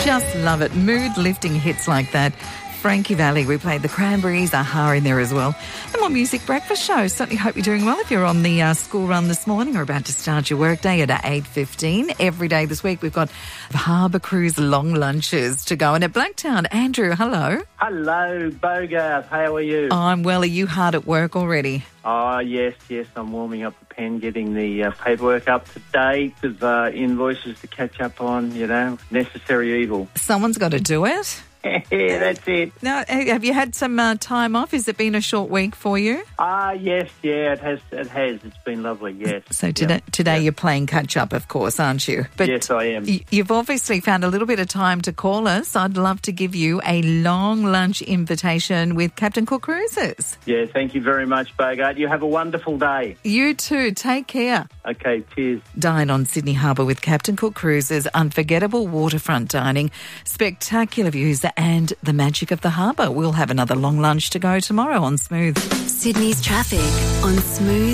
Just love it. Mood-lifting hits like that. Frankie Valli, we played the Cranberries, Aha in there as well. The More Music Breakfast Show. Certainly hope you're doing well if you're on the school run this morning or about to start your workday at 8:15. Every day this week we've got Harbour Cruise long lunches to go. And at Blacktown, Andrew, hello. Hello, Bogart. How are you? I'm well. Are you hard at work already? Oh, yes. I'm warming up the pen, getting the paperwork up to date with invoices to catch up on, necessary evil. Someone's got to do it. Yeah, that's it. Now, have you had some time off? Has it been a short week for you? Yes, it has. It's been lovely, yes. So today you're playing catch-up, of course, aren't you? But yes, I am. You've obviously found a little bit of time to call us. I'd love to give you a long lunch invitation with Captain Cook Cruises. Yeah, thank you very much, Bogart. You have a wonderful day. You too. Take care. Okay, cheers. Dine on Sydney Harbour with Captain Cook Cruises. Unforgettable waterfront dining, spectacular views and the magic of the harbour. We'll have another long lunch to go tomorrow on Smooth. Sydney's traffic on Smooth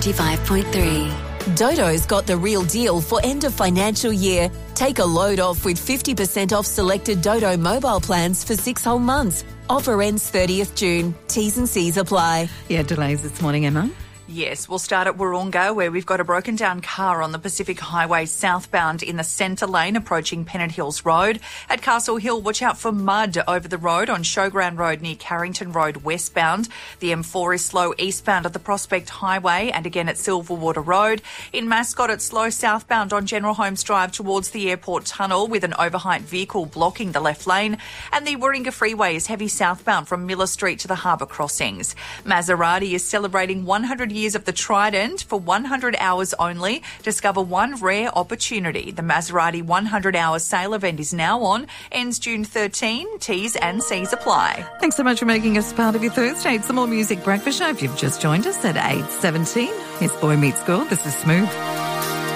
95.3. Dodo's got the real deal for end of financial year. Take a load off with 50% off selected Dodo mobile plans for 6 whole months. Offer ends 30th June. T's and C's apply. Yeah, delays this morning, Emma. Yes, we'll start at Wahroonga, where we've got a broken down car on the Pacific Highway southbound in the centre lane approaching Pennant Hills Road. At Castle Hill, watch out for mud over the road on Showground Road near Carrington Road westbound. The M4 is slow eastbound at the Prospect Highway and again at Silverwater Road. In Mascot, it's slow southbound on General Holmes Drive towards the airport tunnel with an overheight vehicle blocking the left lane. And the Warringah Freeway is heavy southbound from Miller Street to the Harbour crossings. Maserati is celebrating 100 years of the Trident for 100 hours only. Discover one rare opportunity. The Maserati 100 hours sale event is now on. Ends June 13. T's and C's apply. Thanks so much for making us part of your Thursday. It's the More Music Breakfast Show. If you've just joined us at 8:17, it's Boy Meets Girl. This is Smooth.